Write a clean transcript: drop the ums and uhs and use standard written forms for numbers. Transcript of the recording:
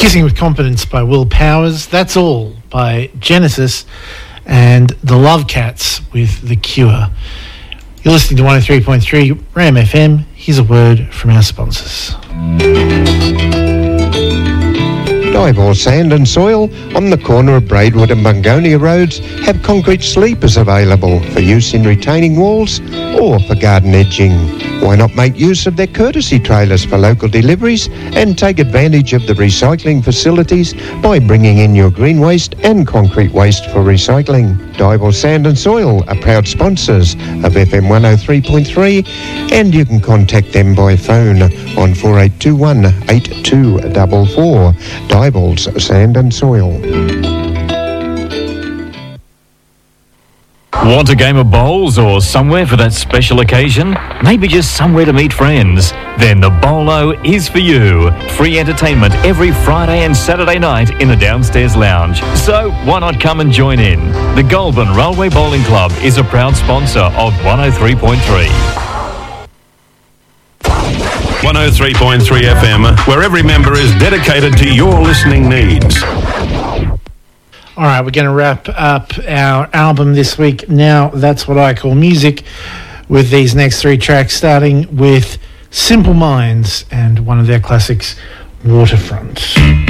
Kissing with Confidence by Will Powers. That's All by Genesis. And The Love Cats with The Cure. You're listening to 103.3 RAM FM. Here's a word from our sponsors. Dival Sand and Soil on the corner of Braidwood and Bungonia Roads have concrete sleepers available for use in retaining walls or for garden edging. Why not make use of their courtesy trailers for local deliveries and take advantage of the recycling facilities by bringing in your green waste and concrete waste for recycling? Dival Sand and Soil are proud sponsors of FM 103.3, and you can contact them by phone on 4821 8244. Dival's Sand and Soil. Want a game of bowls or somewhere for that special occasion? Maybe just somewhere to meet friends? Then the Bowlo is for you. Free entertainment every Friday and Saturday night in the downstairs lounge. So why not come and join in? The Goulburn Railway Bowling Club is a proud sponsor of 103.3. 103.3 FM, where every member is dedicated to your listening needs. All right, we're going to wrap up our album this week. Now, That's What I Call Music, with these next three tracks, starting with Simple Minds and one of their classics, Waterfront.